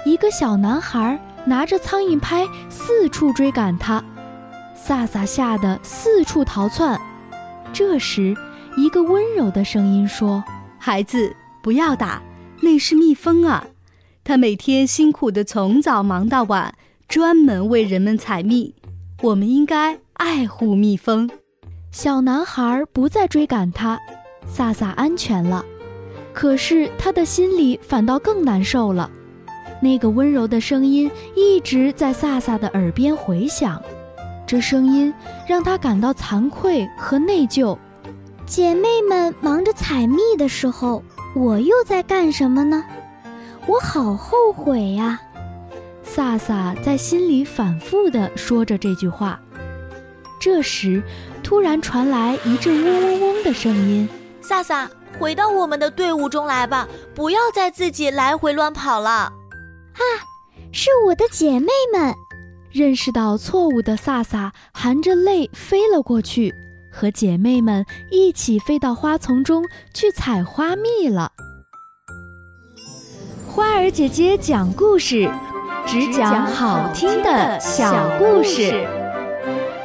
一个小男孩拿着苍蝇拍四处追赶他，萨萨吓得四处逃窜。这时，一个温柔的声音说：“ 孩子，不要打，那是蜜蜂啊，它每天辛苦地从早忙到晚，专门为人们采蜜。我们应该爱护蜜蜂。” 小男孩不再追赶他，萨萨安全了。可是他的心里反倒更难受了。那个温柔的声音一直在萨萨的耳边回响，这声音让他感到惭愧和内疚。 姐妹们忙着采蜜的时候，我又在干什么呢？我好后悔呀！ 萨萨在心里反复地说着这句话。这时，突然传来一阵嗡嗡嗡的声音。 萨萨，回到我们的队伍中来吧，不要再自己来回乱跑了。 啊，是我的姐妹们！ 认识到错误的萨萨含着泪飞了过去，和姐妹们一起飞到花丛中去采花蜜了。花儿姐姐讲故事，只讲好听的小故事。